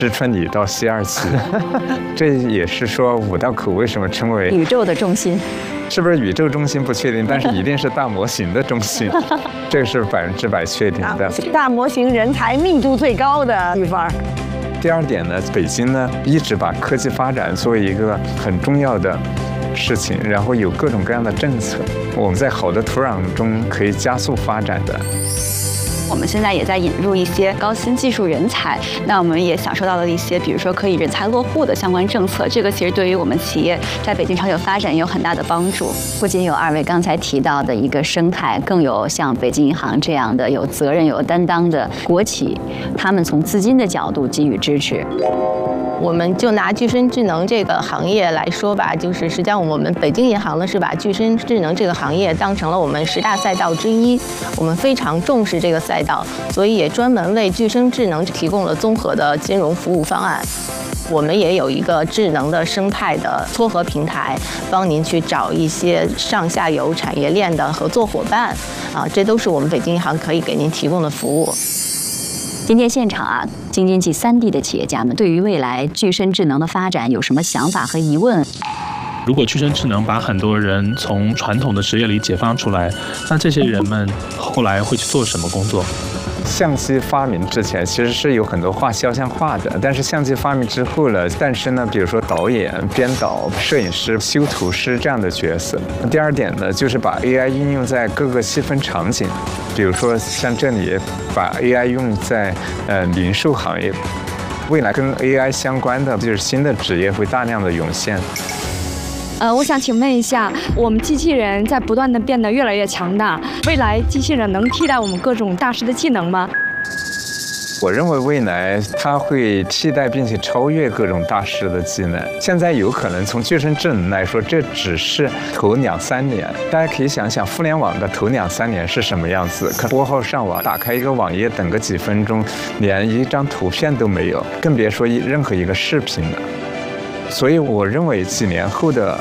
知春里到西二旗，这也是说五道口为什么称为宇宙的中心。 是不是宇宙中心不确定，但是一定是大模型的中心，这个是100%确定的。 大模型人才密度最高的地方。 第二点呢，北京呢一直把科技发展作为一个很重要的事情，然后有各种各样的政策，我们在好的土壤中可以加速发展的。 我们现在也在引入一些高新技术人才，那我们也享受到了一些，比如说可以人才落户的相关政策，这个其实对于我们企业在北京长久发展也有很大的帮助。不仅有2位刚才提到的一个生态，更有像北京银行这样的有责任、有担当的国企，他们从资金的角度给予支持。 我们就拿具身智能这个行业来说吧，就是实际上我们北京银行呢是把具身智能这个行业当成了我们10大赛道之一，我们非常重视这个赛道，所以也专门为具身智能提供了综合的金融服务方案。我们也有一个智能的生态的撮合平台，帮您去找一些上下游产业链的合作伙伴，这都是我们北京银行可以给您提供的服务。 今天现场京津冀3地的企业家们对于未来具身智能的发展有什么想法和疑问？ 如果具身智能把很多人从传统的职业里解放出来，那这些人们后来会去做什么工作？ 相机发明之前其实是有很多画肖像画的，但是相机发明之后呢，诞生了比如说导演、编导、摄影师、修图师这样的角色。第二点呢，就是把 AI 应用在各个细分场景，比如说像这里把 AI 用在零售行业，未来跟 AI 相关的就是新的职业会大量的涌现。 我想请问一下，我们机器人在不断的变得越来越强大，未来机器人能替代我们各种大师的技能吗？ 我认为未来它会替代并且超越各种大师的技能。现在有可能从具身智能来说，这只是头2-3年。大家可以想想，互联网的头2-3年是什么样子？拨号上网，打开一个网页，等个几分钟，连一张图片都没有，更别说任何一个视频了。所以我认为几年后的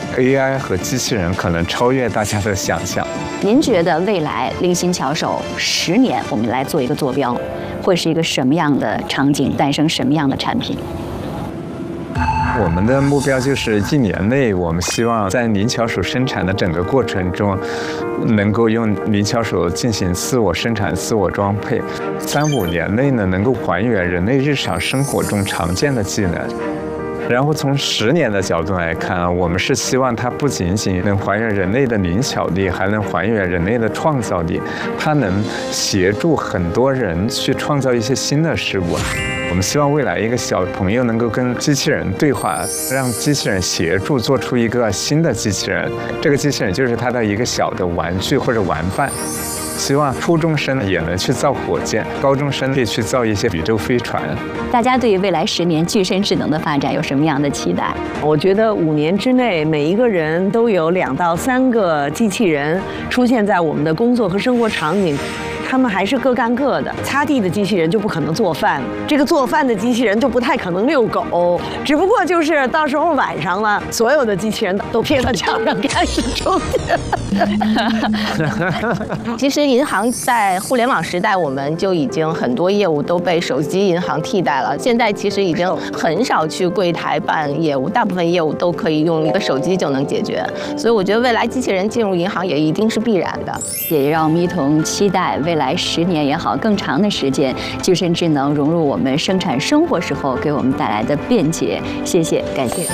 AI 和机器人可能超越大家的想象。 您觉得未来令行巧手10年，我们来做一个坐标，会是一个什么样的场景，诞生什么样的产品？ 我们的目标就是1年内，我们希望在灵巧手生产的整个过程中，能够用灵巧手进行自我生产、自我装配。3-5年内呢，能够还原人类日常生活中常见的技能。然后从10年的角度来看，我们是希望它不仅仅能还原人类的灵巧力，还能还原人类的创造力，它能协助很多人去创造一些新的事物。我们希望未来一个小朋友能够跟机器人对话，让机器人协助做出一个新的机器人，这个机器人就是他的一个小的玩具或者玩伴。希望初中生也能去造火箭，高中生可以去造一些宇宙飞船。 大家对于未来10年具身智能的发展有什么样的期待？ 我觉得5年之内，每一个人都有2到3个机器人出现在我们的工作和生活场景。他们还是各干各的，擦地的机器人就不可能做饭，这个做饭的机器人就不太可能遛狗，只不过就是到时候晚上了，所有的机器人都贴到墙上开始充电。 其实银行在互联网时代，我们就已经很多业务都被手机银行替代了。现在其实已经很少去柜台办业务，大部分业务都可以用一个手机就能解决。所以我觉得未来机器人进入银行也一定是必然的。 也让我们一同期待未来10年也好，更长的时间，具身智能融入我们生产生活时候给我们带来的便捷。谢谢，感谢。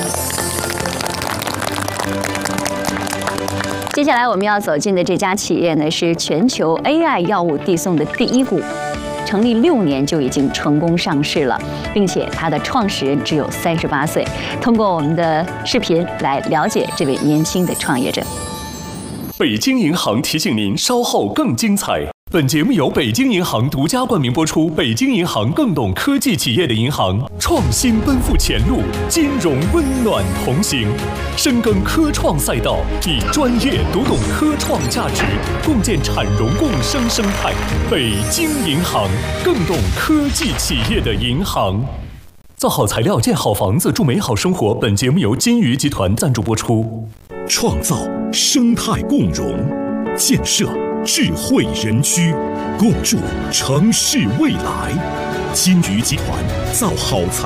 接下来我们要走进的这家企业呢，是全球 AI 药物递送的第一股，成立6年就已经成功上市了，并且它的创始人只有38岁。通过我们的视频来了解这位年轻的创业者。 北京银行提醒您，稍后更精彩。本节目由北京银行独家冠名播出。北京银行，更懂科技企业的银行，创新奔赴前路，金融温暖同行。深耕科创赛道，以专业读懂科创价值，共建产融共生生态。北京银行，更懂科技企业的银行。造好材料，建好房子，祝美好生活。本节目由金鱼集团赞助播出。 创造生态共融，建设智慧园区，共筑城市未来。金鱼集团造好材